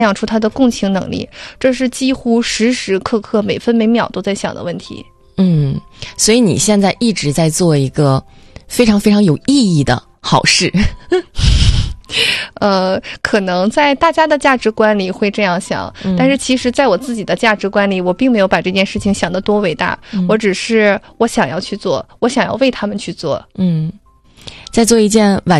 养出他的共情能力，这是几乎时时刻刻每分每秒都在想的问题。 所以你现在一直在做一个非常非常有意义的好事。 可能在大家的价值观里会这样想，但是其实在我自己的价值观里，我并没有把这件事情想得多伟大，我只是我想要去做，我想要为他们去做。 在做一件